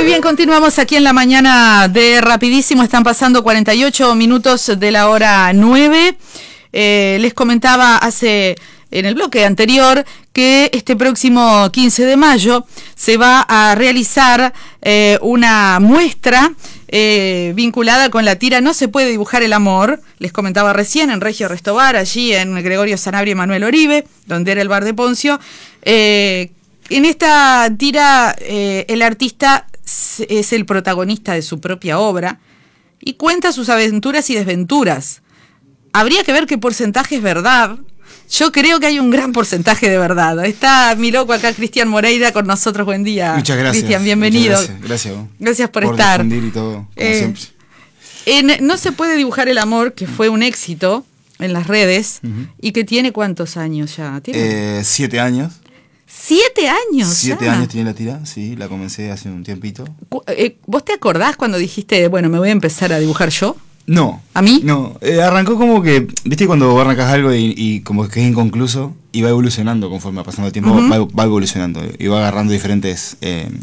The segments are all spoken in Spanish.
Muy bien, continuamos aquí en la mañana de Rapidísimo. Están pasando 48 minutos de la hora 9. Les comentaba en el bloque anterior que este próximo 15 de mayo se va a realizar una muestra vinculada con la tira No se puede dibujar el amor. Les comentaba recién en Regio Restobar, allí en Gregorio Sanabria y Manuel Oribe, donde era el bar de Poncio. En esta tira el artista es el protagonista de su propia obra y cuenta sus aventuras y desventuras. Habría que ver qué porcentaje es verdad. Yo creo que hay un gran porcentaje de verdad. Está mi loco acá, Cristian Moreira, con nosotros. Buen día. Muchas gracias. Cristian, bienvenido. Gracias por estar. Difundir y todo, como siempre. No se puede dibujar el amor, que fue un éxito en las redes, y que tiene ¿cuántos años ya? ¿Tiene? 7 años. 7 años. 7 años tiene la tira, sí, la comencé hace un tiempito. ¿Vos te acordás cuando dijiste, bueno, me voy a empezar a dibujar yo? No. ¿A mí? No, arrancó como que, viste cuando arrancas algo y como que es inconcluso y va evolucionando conforme va pasando el tiempo, va evolucionando y va agarrando diferentes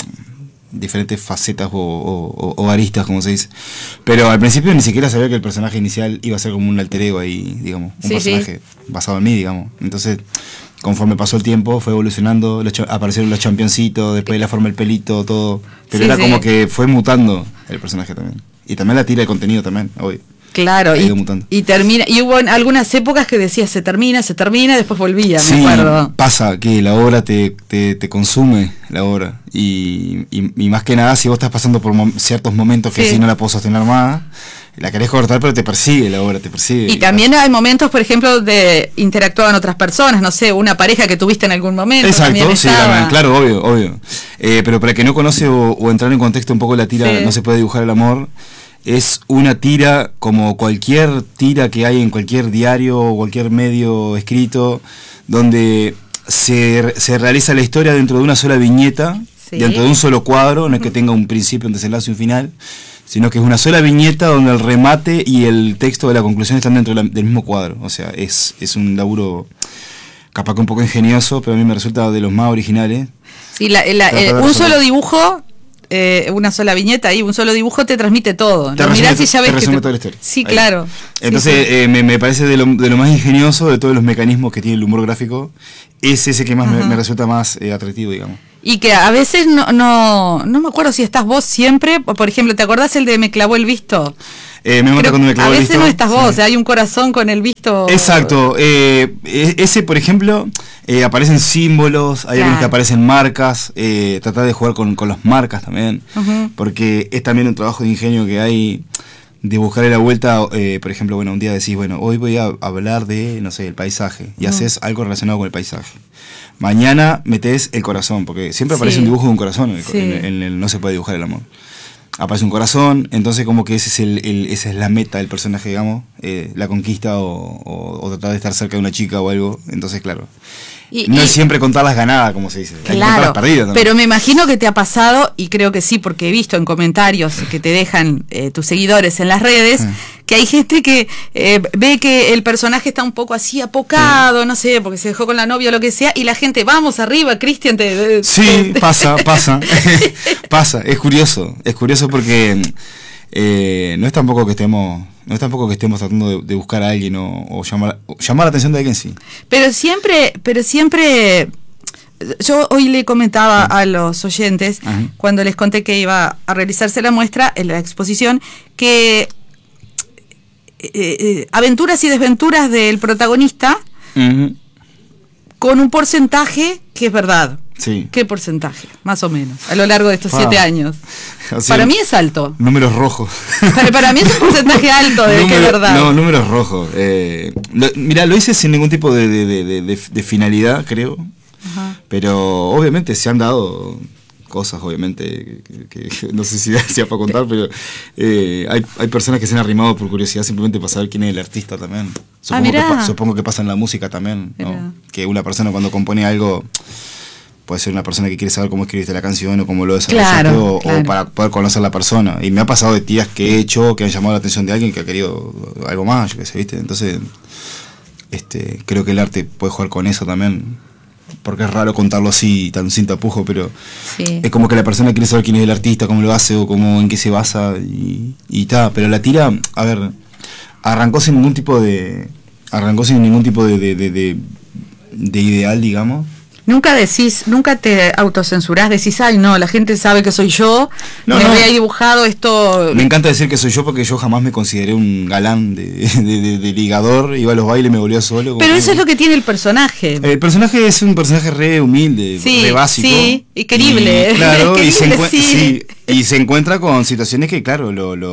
facetas o aristas, como se dice. Pero al principio ni siquiera sabía que el personaje inicial iba a ser como un alter ego ahí, digamos, un personaje basado en mí, digamos. Entonces, conforme pasó el tiempo, fue evolucionando, aparecieron los championcitos, después la forma del pelito, todo. Pero era como que fue mutando el personaje también. Y también la tira de contenido también, hoy. Claro, y termina, y hubo algunas épocas que decías se termina, después volvía, sí, me acuerdo. Pasa que la obra te consume, la obra, y más que nada si vos estás pasando por ciertos momentos que si no la puedo sostener más, la querés cortar, pero te persigue la obra, te persigue. Y también hay momentos, por ejemplo, de interactuar con otras personas, no sé, una pareja que tuviste en algún momento. Exacto, sí, claro, obvio. Pero para el que no conoce o entrar en contexto un poco la tira No se puede dibujar el amor, es una tira como cualquier tira que hay en cualquier diario o cualquier medio escrito, donde se realiza la historia dentro de una sola viñeta, dentro de un solo cuadro, no es que tenga un principio, un desenlace y un final, sino que es una sola viñeta donde el remate y el texto de la conclusión están dentro del mismo cuadro. O sea, es un laburo capaz que un poco ingenioso, pero a mí me resulta de los más originales. Sí, un solo dibujo, una sola viñeta y un solo dibujo te transmite todo. Lo mirás y ya ves toda la historia. Sí, ahí. Claro. Entonces me parece de lo más ingenioso de todos los mecanismos que tiene el humor gráfico, es ese que más me resulta más atractivo, digamos. Y que a veces no me acuerdo si estás vos siempre, por ejemplo, ¿te acordás el de Me clavó el visto? Me mata cuando me clavó el visto. A veces no estás vos, hay un corazón con el visto. Exacto, ese por ejemplo, aparecen símbolos, hay algunos que aparecen marcas, tratar de jugar con las marcas también, porque es también un trabajo de ingenio que hay, de buscarle la vuelta, por ejemplo, bueno, un día decís, bueno, hoy voy a hablar de, no sé, el paisaje, y haces algo relacionado con el paisaje. Mañana metés el corazón, porque siempre aparece un dibujo de un corazón en el No se puede dibujar el amor. Aparece un corazón, entonces como que esa es la meta del personaje, digamos, la conquista o tratar de estar cerca de una chica o algo, entonces claro. No es siempre contarlas ganadas, como se dice, hay que contarlas perdidas también. Pero me imagino que te ha pasado, y creo que sí, porque he visto en comentarios que te dejan tus seguidores en las redes, que hay gente que ve que el personaje está un poco así apocado, no sé, porque se dejó con la novia o lo que sea, y la gente, vamos arriba, Cristian, sí, pasa, pasa, es curioso porque no es tampoco que estemos tratando de buscar a alguien o llamar la atención de alguien, sí. Pero siempre, yo hoy le comentaba a los oyentes, cuando les conté que iba a realizarse la muestra, en la exposición, que aventuras y desventuras del protagonista, con un porcentaje que es verdad. Sí. ¿Qué porcentaje? Más o menos, a lo largo de estos 7 años. O sea, para mí es alto. Números rojos. Para mí es un porcentaje alto de que es verdad. No, números rojos. Mirá, lo hice sin ningún tipo de finalidad, creo. Pero obviamente se han dado cosas, obviamente, que no sé si sea para contar, pero hay personas que se han arrimado por curiosidad simplemente para saber quién es el artista también. Supongo que pasa en la música también, ¿no? Que una persona cuando compone algo puede ser una persona que quiere saber cómo escribiste la canción o cómo lo desarrollaste o para poder conocer a la persona. Y me ha pasado de tías que he hecho que han llamado la atención de alguien que ha querido algo más, yo qué sé, ¿viste? Entonces, creo que el arte puede jugar con eso también. porque es raro contarlo así, tan sin tapujo, pero sí. Es como que la persona quiere saber quién es el artista, cómo lo hace o cómo, en qué se basa y tal. Pero la tira, a ver, arrancó sin ningún tipo de ideal, digamos. Nunca te autocensurás, decís, ay no, la gente sabe que soy yo, había dibujado esto. Me encanta decir que soy yo porque yo jamás me consideré un galán de ligador, iba a los bailes, me volvía solo. Pero eso es lo que tiene el personaje. El personaje es un personaje re humilde, re básico. Sí, y querible. Claro, querible, y se encuentra con situaciones que, claro,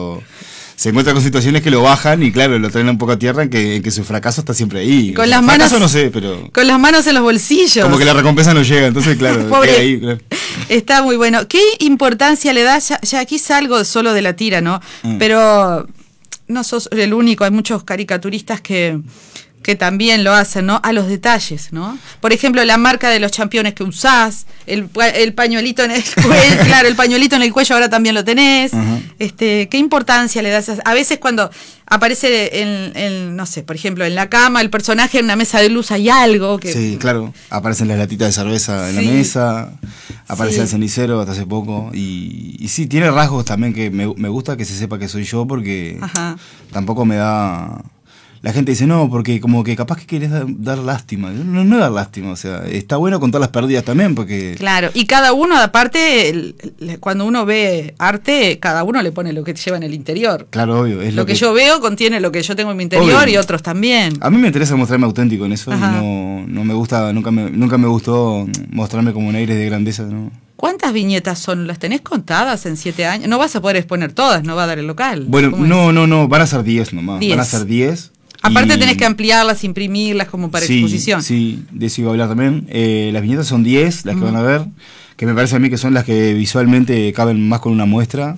se encuentra con situaciones que lo bajan y claro, lo traen un poco a tierra en que su fracaso está siempre ahí. Con las manos, fracaso no sé, pero con las manos en los bolsillos. Como que la recompensa no llega, entonces claro, Pobre, queda ahí, claro. Está muy bueno. ¿Qué importancia le das? Ya aquí salgo solo de la tira, ¿no? Pero no sos el único, hay muchos caricaturistas que también lo hacen, ¿no? A los detalles, ¿no? Por ejemplo, la marca de los championes que usás, el pañuelito en el cuello, claro, el pañuelito en el cuello ahora también lo tenés. Uh-huh. ¿Qué importancia le das? A veces cuando aparece no sé, por ejemplo, en la cama el personaje en una mesa de luz hay algo que... Sí, claro, aparecen las latitas de cerveza en la mesa, aparece el cenicero hasta hace poco y sí, tiene rasgos también que me gusta que se sepa que soy yo porque tampoco me da... La gente dice, no, porque como que capaz que querés dar lástima. No dar lástima, o sea, está bueno contar las pérdidas también, porque... Claro, y cada uno, aparte, cuando uno ve arte, cada uno le pone lo que lleva en el interior. Claro, obvio. Es lo que yo veo contiene lo que yo tengo en mi interior, obvio. Y otros también. A mí me interesa mostrarme auténtico en eso, y no me gusta, nunca me gustó mostrarme como un aire de grandeza, ¿no? ¿Cuántas viñetas son? ¿Las tenés contadas en 7 años? No vas a poder exponer todas, no va a dar el local. Bueno, no, van a ser 10 nomás. 10. Van a ser 10. Aparte tenés que ampliarlas, imprimirlas como para exposición. Sí, de eso iba a hablar también. Las viñetas son 10, las que van a ver, que me parece a mí que son las que visualmente caben más con una muestra.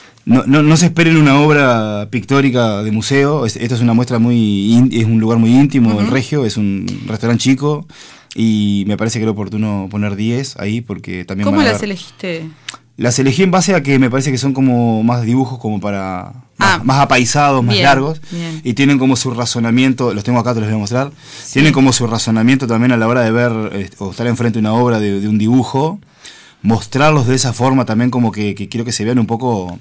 No se esperen una obra pictórica de museo, esto es una muestra es un lugar muy íntimo, el Regio, es un restaurante chico, y me parece que era oportuno poner 10 ahí, porque también ¿Cómo las elegiste? Las elegí en base a que me parece que son como más dibujos como para... más apaisados, más largos. Bien. Y tienen como su razonamiento, los tengo acá, te los voy a mostrar. Sí. Tienen como su razonamiento también a la hora de ver o estar enfrente de una obra de un dibujo. Mostrarlos de esa forma también como que quiero que se vean un poco...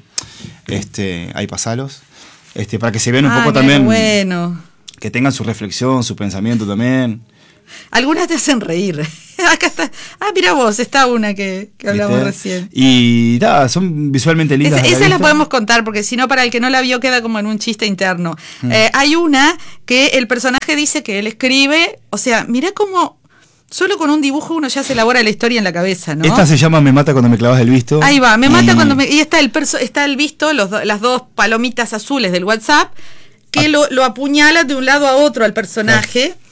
ahí pasalos. Para que se vean un poco también... Bueno. Que tengan su reflexión, su pensamiento también. Algunas te hacen reír. Acá está. Mira vos, está una que hablamos recién. Y son visualmente lindas. Esa la podemos contar, porque si no, para el que no la vio, queda como en un chiste interno. Hay una que el personaje dice que él escribe, o sea, mirá cómo solo con un dibujo uno ya se elabora la historia en la cabeza, ¿no? Esta se llama Me mata cuando me clavas el visto. Ahí va, me mata cuando me... Y está el visto, las dos palomitas azules del WhatsApp, que lo apuñala de un lado a otro al personaje. Claro.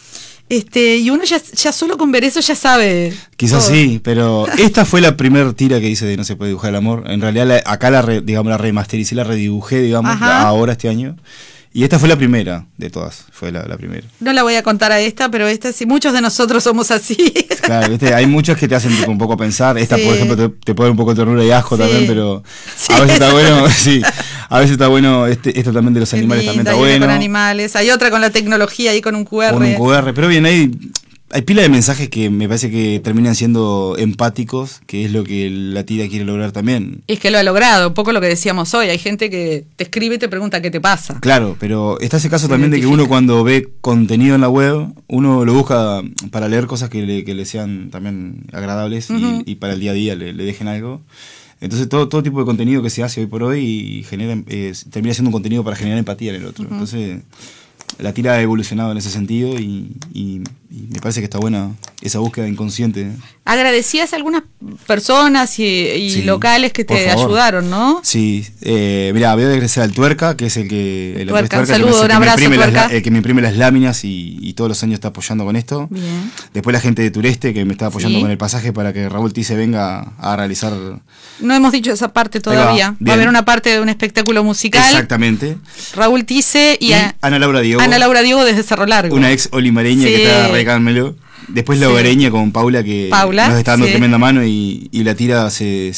Y uno ya solo con ver eso ya sabe. Quizás todo. Sí, pero esta fue la primera tira que hice de No se puede dibujar el amor. En realidad acá la remastericé, la redibujé, digamos, ahora este año. Y esta fue la primera de todas, fue la primera. No la voy a contar a esta, pero esta sí, muchos de nosotros somos así. Claro, hay muchas que te hacen un poco pensar. Esta, por ejemplo, te pone un poco de ternura y asco también, pero a veces está bueno, a veces está bueno, esto también de los animales también está bueno. Con animales, hay otra con la tecnología ahí con un QR. Con un QR, pero bien, hay pila de mensajes que me parece que terminan siendo empáticos, que es lo que la tira quiere lograr también. Es que lo ha logrado, un poco lo que decíamos hoy. Hay gente que te escribe y te pregunta qué te pasa. Claro, pero está ese caso también de que uno cuando ve contenido en la web, uno lo busca para leer cosas que le sean también agradables y para el día a día le dejen algo. Entonces todo tipo de contenido que se hace hoy por hoy termina siendo un contenido para generar empatía en el otro. Entonces... La tira ha evolucionado en ese sentido y me parece que está buena esa búsqueda inconsciente. Agradecías a algunas personas y locales que te ayudaron, ¿no? Sí, mira, voy a agradecer al Tuerca, que es el que... Tuerca, un saludo, un abrazo, Tuerca. El que me imprime las láminas y todos los años está apoyando con esto. Bien. Después la gente de Tureste, que me está apoyando con el pasaje para que Raúl Tice venga a realizar... No hemos dicho esa parte todavía. Va a haber una parte de un espectáculo musical. Exactamente. Raúl Tice y Ana Laura Diego. Ana Laura Diego desde Cerro Largo. Una ex olimareña que está radicánmelo. Después la hogareña con Paula, que nos está dando tremenda mano y la tira se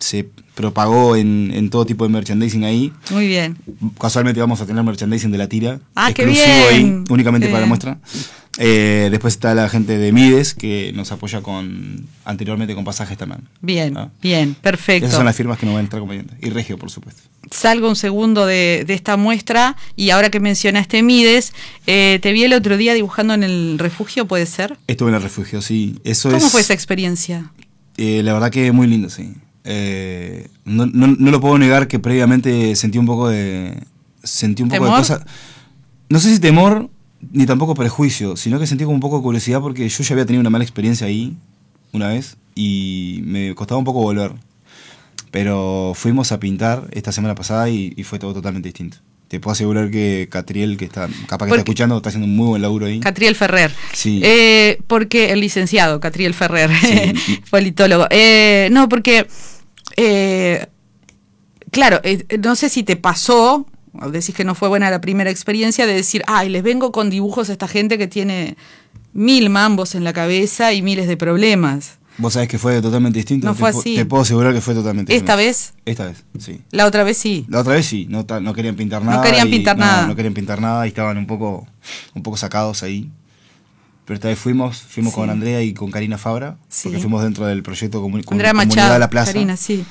propagó en todo tipo de merchandising ahí. Muy bien. Casualmente vamos a tener merchandising de la tira. Qué bien. Ahí, únicamente para la muestra. Después está la gente de Mides, que nos apoya anteriormente con pasajes también. Bien, bien, perfecto. Esas son las firmas que nos van a entrar como oyentes. Y Regio, por supuesto. Salgo un segundo de esta muestra, y ahora que mencionaste Mides, te vi el otro día dibujando en el refugio, ¿puede ser? Estuve en el refugio, sí. ¿Cómo fue esa experiencia? La verdad que muy lindo, sí. No lo puedo negar que previamente sentí un poco de cosa. No sé si temor ni tampoco prejuicio, sino que sentí como un poco de curiosidad porque yo ya había tenido una mala experiencia ahí una vez y me costaba un poco volver. Pero fuimos a pintar esta semana pasada y fue todo totalmente distinto. Te puedo asegurar que Catriel, que está escuchando, está haciendo un muy buen laburo ahí. Catriel Ferrer. Sí. Porque el licenciado Catriel Ferrer, sí. politólogo. No, porque, claro, no sé si te pasó, decís que no fue buena la primera experiencia, de decir, les vengo con dibujos a esta gente que tiene 1000 mambos en la cabeza y miles de problemas. ¿Vos sabés que fue totalmente distinto? No fue así. Te puedo asegurar que fue totalmente distinto. ¿Esta vez? Esta vez, sí. ¿La otra vez sí? La otra vez sí, no querían pintar nada. No querían pintar nada. No querían pintar nada y estaban un poco sacados ahí. Pero esta vez fuimos sí. Con Andrea y con Karina Fabra, sí. Porque fuimos dentro del proyecto Andrea Machado, Comunidad de la Plaza. Karina, sí.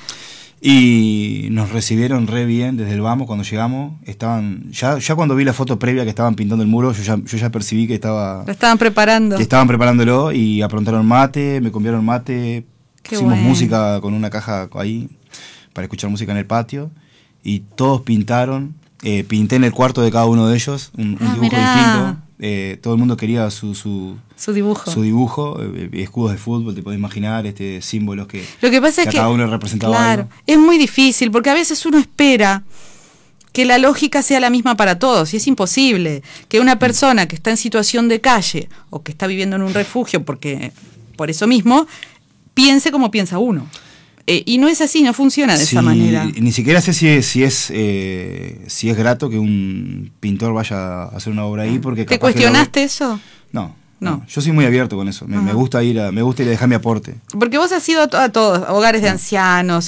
Y nos recibieron re bien desde el vamos cuando llegamos. Estaban ya cuando vi la foto previa que estaban pintando el muro, yo ya percibí que lo estaban preparando. Que estaban preparándolo y aprontaron mate, me comieron mate. Qué hicimos bueno. Música con una caja ahí para escuchar música en el patio y todos pintaron. Pinté en el cuarto de cada uno de ellos un dibujo distinto. Todo el mundo quería su dibujo. Su dibujo, escudos de fútbol, te podés imaginar, símbolos que Lo que pasa es que cada uno representaba claro, algo. Es muy difícil porque a veces uno espera que la lógica sea la misma para todos y es imposible que una persona que está en situación de calle o que está viviendo en un refugio porque por eso mismo piense como piensa uno. Y no es así, no funciona de esa manera. Ni siquiera sé si es grato que un pintor vaya a hacer una obra ahí porque ¿Te cuestionaste eso? No. Yo soy muy abierto con eso. Me gusta ir a dejar mi aporte. Porque vos has ido a todos, hogares de ancianos,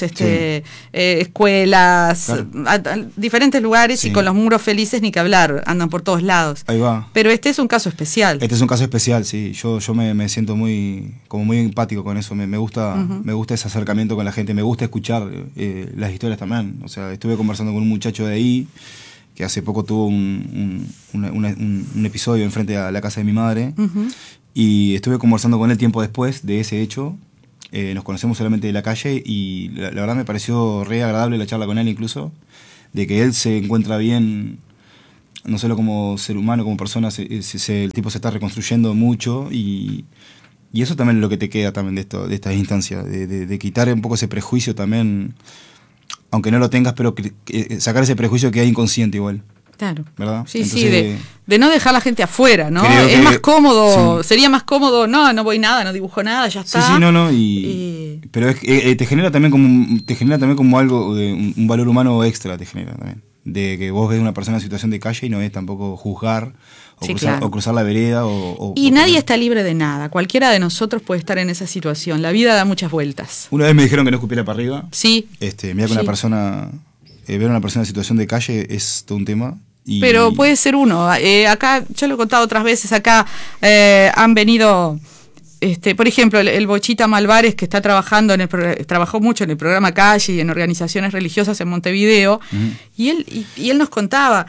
escuelas, claro. a diferentes lugares y con los muros felices ni que hablar, andan por todos lados. Ahí va. Pero este es un caso especial. Este es un caso especial, sí. Yo me siento muy empático con eso. Me gusta ese acercamiento con la gente. Me gusta escuchar las historias también. O sea, estuve conversando con un muchacho de ahí que hace poco tuvo un episodio enfrente a la casa de mi madre, y estuve conversando con él tiempo después de ese hecho. Nos conocemos solamente de la calle y la verdad me pareció re agradable la charla con él incluso, de que él se encuentra bien, no solo como ser humano, como persona, el tipo se está reconstruyendo mucho y eso también es lo que te queda también de estas instancias, de quitar un poco ese prejuicio también, aunque no lo tengas, pero sacar ese prejuicio que hay inconsciente igual. Claro. ¿Verdad? Sí, entonces, de no dejar a la gente afuera, ¿no? Es más cómodo, sería más cómodo, no voy nada, no dibujo nada, ya está. Sí, no, pero te genera también como algo, un valor humano extra te genera también. De que vos ves una persona en situación de calle y no es tampoco juzgar o cruzar la vereda y nadie está libre de nada. Cualquiera de nosotros puede estar en esa situación. La vida da muchas vueltas. Una vez me dijeron que no escupiera para arriba. Sí. Mira que una persona, ver a una persona en situación de calle es todo un tema. Pero puede ser uno. Acá, yo lo he contado otras veces, acá han venido... por ejemplo, el Bochita Malvares, que está trabajando trabajó mucho en el programa Calle y en organizaciones religiosas en Montevideo, y él nos contaba,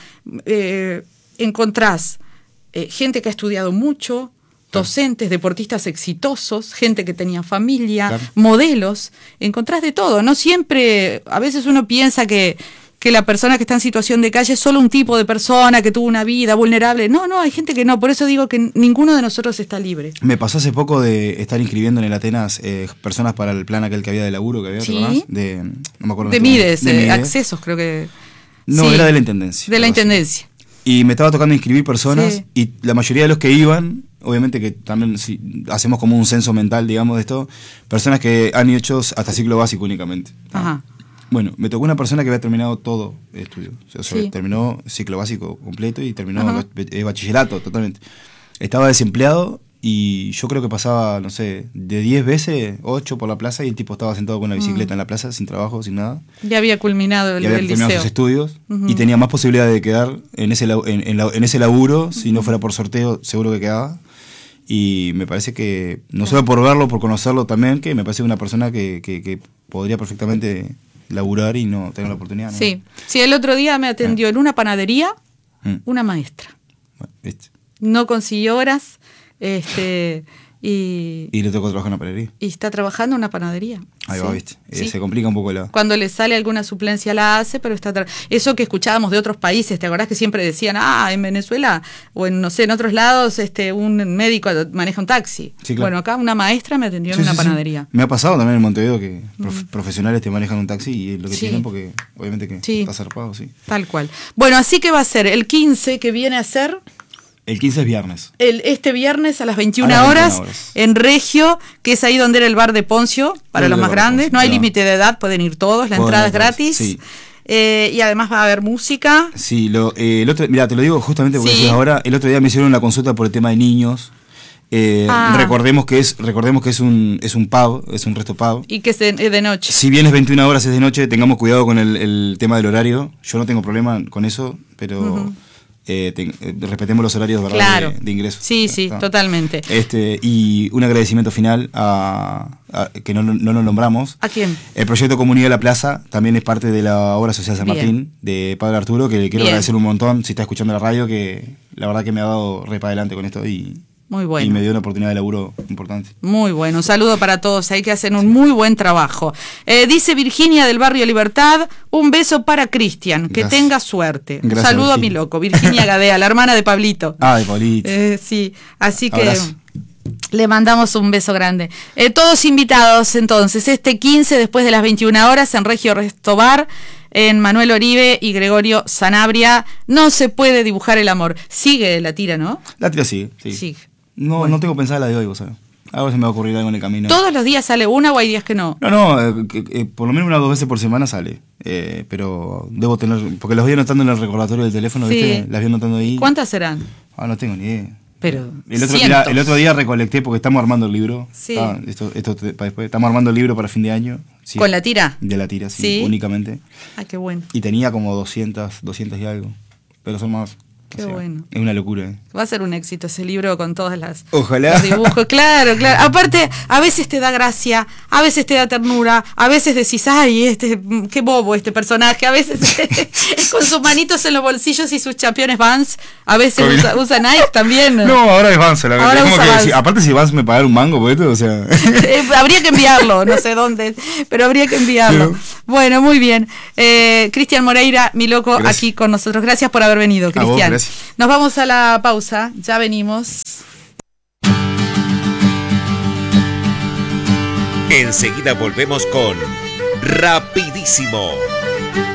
encontrás gente que ha estudiado mucho, docentes, deportistas exitosos, gente que tenía familia, modelos, encontrás de todo. No siempre, a veces uno piensa que la persona que está en situación de calle es solo un tipo de persona que tuvo una vida vulnerable. No, hay gente que no. Por eso digo que ninguno de nosotros está libre. Me pasó hace poco de estar inscribiendo en el Atenas personas para el plan aquel que había de laburo que había, ¿sí? No me acuerdo. De Mides, accesos creo que... No, era de la Intendencia. De la Intendencia. Y me estaba tocando inscribir personas y la mayoría de los que iban, obviamente que también hacemos como un censo mental, digamos, de esto, personas que han hecho hasta ciclo básico únicamente. Ajá. Bueno, me tocó una persona que había terminado todo el estudio. O sea, terminó ciclo básico completo y terminó bachillerato totalmente. Estaba desempleado y yo creo que pasaba, no sé, de 10 veces, 8 por la plaza y el tipo estaba sentado con la bicicleta en la plaza, sin trabajo, sin nada. Ya había culminado el liceo. Sus estudios y tenía más posibilidad de quedar en ese laburo. Si no fuera por sorteo, seguro que quedaba. Y me parece que, no solo por verlo, por conocerlo también, que me parece una persona que podría perfectamente laburar y no tener la oportunidad, ¿no? Sí, sí, el otro día me atendió en una panadería una maestra. Bueno, ¿viste? No consiguió horas, Y le tocó trabajar en una panadería. Y está trabajando en una panadería. Ahí sí. va, ¿viste? Sí. Se complica un poco la... Cuando le sale alguna suplencia la hace, pero está... Eso que escuchábamos de otros países, ¿te acordás que siempre decían, en Venezuela o en, no sé, en otros lados un médico maneja un taxi? Sí, claro. Bueno, acá una maestra me atendió en una panadería. Sí. Me ha pasado también en Montevideo que profesionales te manejan un taxi y es lo que tienen porque obviamente que está zarpado, sí. Tal cual. Bueno, así que va a ser el 15 que viene a ser... El 15 es viernes. Este viernes a las 21 horas en Regio, que es ahí donde era el bar de Poncio, para los más grandes. No hay límite de edad, pueden ir todos, la entrada es gratis. Sí. Y además va a haber música. Sí, mira, te lo digo justamente porque ahora, el otro día me hicieron una consulta por el tema de niños. Recordemos que es un pub, es un resto pub. Y que es de noche. Si bien es 21 horas, es de noche, tengamos cuidado con el tema del horario. Yo no tengo problema con eso, pero... respetemos los horarios, ¿verdad? Claro. de ingreso. Sí, totalmente. Y un agradecimiento final que no nos nombramos. ¿A quién? El proyecto Comunidad de la Plaza también es parte de la obra social San Martín de Padre Arturo, que le quiero agradecer un montón si está escuchando la radio, que la verdad que me ha dado re para adelante con esto y muy bueno. Y me dio una oportunidad de laburo importante. Muy bueno, un saludo para todos ahí que hacen un muy buen trabajo. Dice Virginia del Barrio Libertad, un beso para Cristian, que tenga suerte. Un saludo, Virginia. A mi loco, Virginia Gadea, la hermana de Pablito. De Pablito. Sí, así que le mandamos un beso grande. Todos invitados entonces, este 15 después de las 21 horas en Regio Resto Bar, en Manuel Oribe y Gregorio Sanabria. No se puede dibujar el amor. Sigue la tira, ¿no? La tira sigue. No tengo pensada la de hoy, vos sabés. Ahora se me va a ocurrir algo en el camino. ¿Todos los días sale una o hay días que no? No, por lo menos 1 o 2 veces por semana sale. Pero debo tener, porque las voy anotando en el recordatorio del teléfono, ¿viste? Las voy anotando ahí. ¿Cuántas serán? No tengo ni idea. Pero el otro día recolecté porque estamos armando el libro. Sí. Esto para después. Estamos armando el libro para fin de año. Sí, ¿con la tira? De la tira, sí, únicamente. Qué bueno. Y tenía como 200 y algo. Pero son más. Qué bueno. Es una locura. Va a ser un éxito ese libro con todas Ojalá. los dibujos. Claro. Aparte, a veces te da gracia, a veces te da ternura, a veces decís, ay, qué bobo este personaje. A veces con sus manitos en los bolsillos y sus championes Vans. A veces usa Nike también. No, ahora es Vans. Ahora usa Vans. Aparte, si Vans me pagara un mango por esto, o sea. Habría que enviarlo, no sé dónde, pero habría que enviarlo. Sí. Bueno, muy bien. Cristian Moreira, mi loco, gracias. Aquí con nosotros. Gracias por haber venido, Cristian. Nos vamos a la pausa, ya venimos. Enseguida volvemos con Rapidísimo.